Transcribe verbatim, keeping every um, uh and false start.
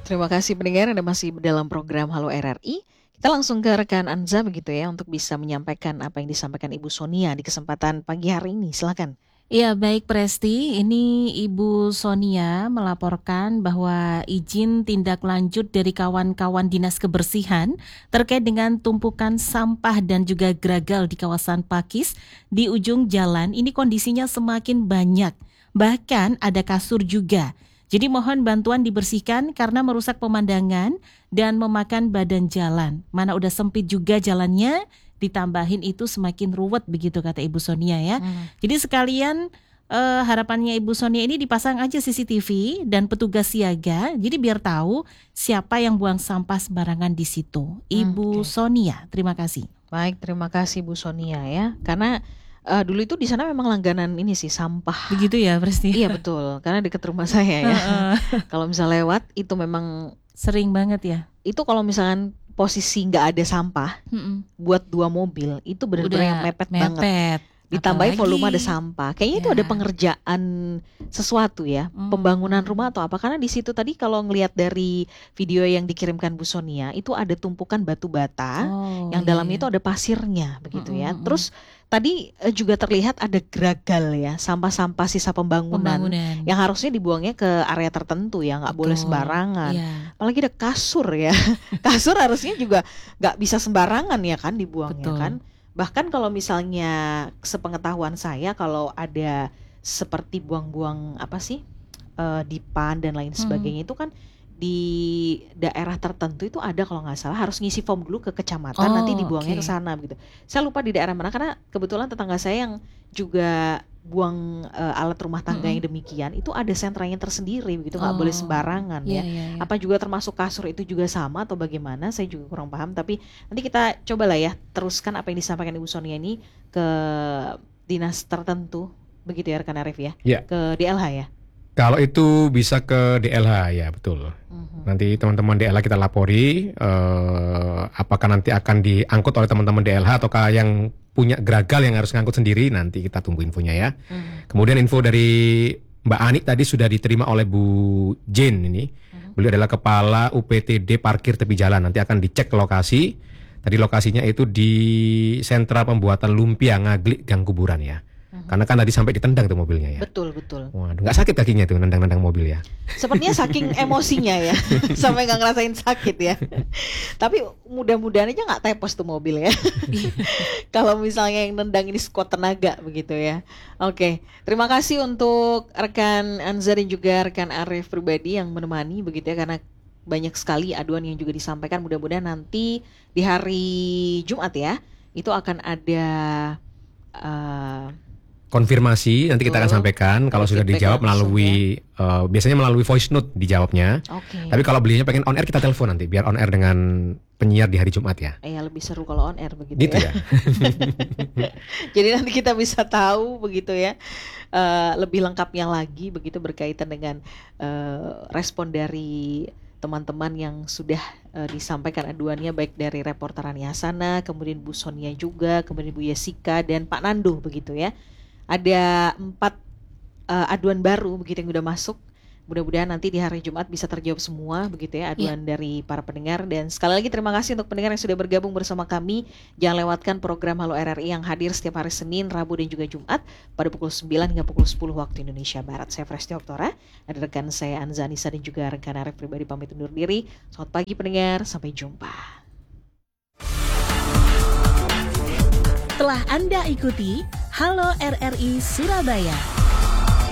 Terima kasih pendengar, Anda masih dalam program Halo R R I. Kita langsung ke rekan Anza begitu ya untuk bisa menyampaikan apa yang disampaikan Ibu Sonia di kesempatan pagi hari ini. Silakan. Ya baik Presti, ini Ibu Sonia melaporkan bahwa izin tindak lanjut dari kawan-kawan dinas kebersihan terkait dengan tumpukan sampah dan juga gragal di kawasan Pakis di ujung jalan ini kondisinya semakin banyak, bahkan ada kasur juga. Jadi mohon bantuan dibersihkan karena merusak pemandangan dan memakan badan jalan. Mana udah sempit juga jalannya, ditambahin itu semakin ruwet begitu kata Ibu Sonia ya. Hmm. Jadi sekalian eh, harapannya Ibu Sonia ini dipasang aja C C T V dan petugas siaga. Jadi biar tahu siapa yang buang sampah sembarangan di situ. Ibu hmm, okay. Sonia, terima kasih. Baik, terima kasih Bu Sonia ya. Karena uh, dulu itu di sana memang langganan ini sih sampah. Begitu ya, Presti? Iya betul, karena dekat rumah saya ya. Kalau misalnya lewat itu memang sering banget ya. Itu kalau misalkan posisi nggak ada sampah, Mm-mm. buat dua mobil itu benar-benar yang mepet, mepet banget. Ditambahin volume ada sampah. Kayaknya ya. Itu ada pengerjaan sesuatu ya, mm. pembangunan rumah atau apa. Karena di situ tadi kalau ngelihat dari video yang dikirimkan Bu Sonia, itu ada tumpukan batu bata oh, yang iya. dalamnya itu ada pasirnya begitu mm-hmm. ya. Terus tadi juga terlihat ada gragal ya, sampah-sampah sisa pembangunan, pembangunan yang harusnya dibuangnya ke area tertentu ya, nggak boleh sembarangan. Yeah. Apalagi ada kasur ya, kasur harusnya juga nggak bisa sembarangan ya kan dibuangnya. Betul. Kan. Bahkan kalau misalnya sepengetahuan saya kalau ada seperti buang-buang apa sih uh, dipan dan lain sebagainya hmm. itu kan di daerah tertentu itu ada kalau nggak salah harus ngisi form dulu ke kecamatan oh, nanti dibuangnya okay. ke sana begitu. Saya lupa di daerah mana karena kebetulan tetangga saya yang juga buang uh, alat rumah tangga mm-hmm. yang demikian itu ada sentranya tersendiri begitu nggak oh, boleh sembarangan yeah, ya. Yeah, yeah. Apa juga termasuk kasur itu juga sama atau bagaimana? Saya juga kurang paham tapi nanti kita cobalah ya teruskan apa yang disampaikan Ibu Sonia ini ke dinas tertentu begitu ya rekan Arif ya. Yeah. Ke D L H ya. Kalau itu bisa ke D L H ya betul. Uh-huh. Nanti teman-teman D L H kita lapori uh, apakah nanti akan diangkut oleh teman-teman D L H ataukah yang punya gragal yang harus ngangkut sendiri, nanti kita tunggu infonya ya. Uh-huh. Kemudian info dari Mbak Ani tadi sudah diterima oleh Bu Jane ini. Uh-huh. Beliau adalah kepala U P T D parkir tepi jalan. Nanti akan dicek lokasi. Tadi lokasinya itu di sentra pembuatan lumpia Ngaglik Gang Kuburan ya. Karena kan tadi sampai ditendang tuh mobilnya ya. Betul, betul. Waduh, nggak sakit kakinya tuh nendang-nendang mobil ya. Sepertinya saking emosinya ya, sampai nggak ngerasain sakit ya. Tapi mudah-mudahan aja nggak tepos tuh mobil ya. Kalau misalnya yang nendang ini sekuat tenaga begitu ya. Oke, terima kasih untuk rekan Anza dan juga rekan Arif pribadi yang menemani begitu ya. Karena banyak sekali aduan yang juga disampaikan. Mudah-mudahan nanti di hari Jumat ya, itu akan ada... Uh, konfirmasi nanti kita akan sampaikan kalau sudah dijawab melalui ya. uh, biasanya melalui voice note dijawabnya. Okay. Tapi kalau beliaunya pengen on air kita telepon nanti biar on air dengan penyiar di hari Jumat ya. Eh lebih seru kalau on air begitu gitu ya. ya. Jadi nanti kita bisa tahu begitu ya uh, lebih lengkapnya lagi begitu berkaitan dengan uh, respon dari teman-teman yang sudah uh, disampaikan aduannya baik dari reporter Rani Hasana, kemudian Bu Sonia juga, kemudian Bu Yesika dan Pak Nando begitu ya. Ada empat uh, aduan baru begitu yang udah masuk. Mudah-mudahan nanti di hari Jumat bisa terjawab semua begitu ya aduan ya. Dari para pendengar. Dan sekali lagi terima kasih untuk pendengar yang sudah bergabung bersama kami. Jangan lewatkan program Halo R R I yang hadir setiap hari Senin, Rabu dan juga Jumat pada pukul sembilan hingga pukul sepuluh waktu Indonesia Barat. Saya Presti Oktora, ada rekan saya Anza Nisa dan juga rekan Arif pribadi pamit undur diri. Selamat pagi pendengar, sampai jumpa. Telah Anda ikuti Halo R R I Surabaya.